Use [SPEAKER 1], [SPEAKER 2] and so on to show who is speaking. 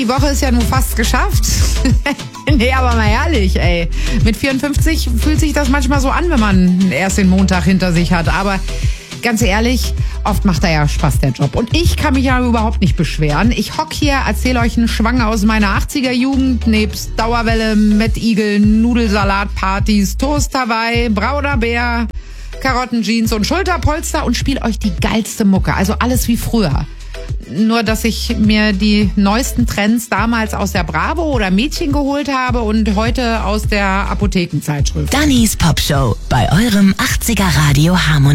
[SPEAKER 1] die Woche ist ja nun fast geschafft. Nee, aber mal ehrlich, ey. Mit 54 fühlt sich das manchmal so an, wenn man erst den Montag hinter sich hat. Aber ganz ehrlich, oft macht er ja Spaß, der Job. Und ich kann mich ja überhaupt nicht beschweren. Ich hock hier, erzähle euch einen Schwang aus meiner 80er-Jugend, nebst Dauerwelle, Mettigel, Nudelsalatpartys, Toast Hawaii, brauner Bär, Karottenjeans und Schulterpolster und spiele euch die geilste Mucke. Also alles wie früher. Nur, dass ich mir die neuesten Trends damals aus der Bravo oder Mädchen geholt habe und heute aus der Apothekenzeitschrift.
[SPEAKER 2] Dannys Popshow bei eurem 80er Radio Harmonie.